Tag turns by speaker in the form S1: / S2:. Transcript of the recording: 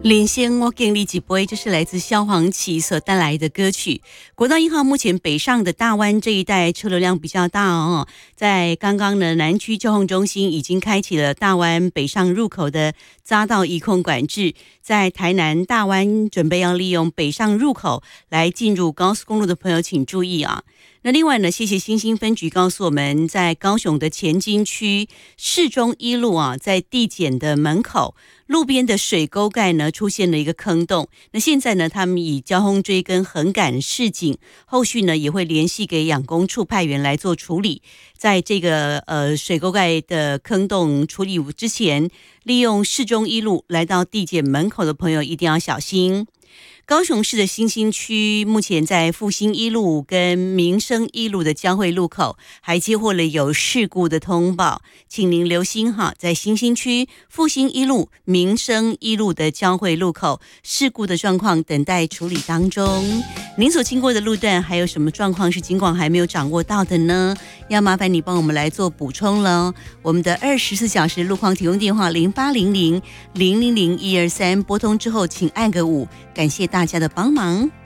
S1: 领先我给你几杯，这是来自萧煌奇所带来的歌曲。国道1号目前北上的大湾这一带车流量比较大哦，在刚刚的南区交通中心已经开启了大湾北上入口的匝道移控管制，在台南大湾准备要利用北上入口来进入高速公路的朋友请注意啊。那另外呢，谢谢新兴分局告诉我们，在高雄的前金区市中一路啊，在地检的门口路边的水沟盖呢出现了一个坑洞，那现在呢，他们以交通追跟横杆示警，后续呢也会联系给养工处派员来做处理。在这个水沟盖的坑洞处理之前，利用市中一路来到地检门口的朋友一定要小心。高雄市的新兴区目前在复兴一路跟民生一路的交汇路口还接获了有事故的通报，请您留心哈，在新兴区复兴一路、民生一路的交汇路口事故的状况等待处理当中。您所经过的路段还有什么状况是警广还没有掌握到的呢？要麻烦你帮我们来做补充了。我们的24小时路况提供电话0800 000 123，拨通之后请按个5，感谢大家的帮忙。